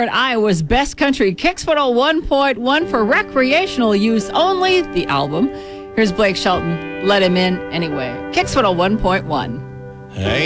award Iowa's Best Country. Kicks 101.1 for recreational use only, the album. Here's Blake Shelton, Let Him In Anyway. Kicks 101.1. Hey.